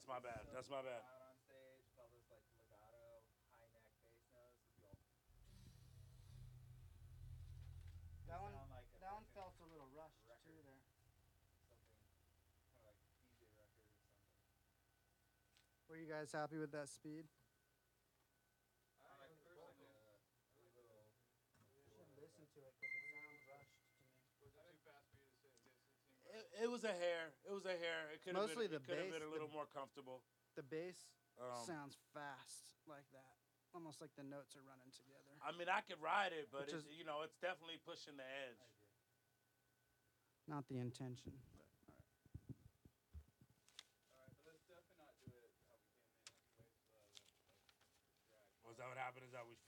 my bad. So That's my bad. Out on stage, felt this like legato, high neck bass notes. Would go. That one, Sound like that one freaking felt a little rushed record. too there. Something kind of like DJ record or something. Were you guys happy with that speed? I like the first like a little. You should listen to it because it sounds rushed to me. Was it too fast for you to sit? Did it seem It was a hair. It was a hair. It could have Mostly been. the It could have bass, been a little more comfortable. The bass Um, sounds fast like that, almost like the notes are running together. I mean, I could ride it, but Which it's, is- you know, it's definitely pushing the edge. Not the intention. But, all right. Alright, but let's definitely not do it how we came in. Let's wait till the drag. Was that what happened? Is that we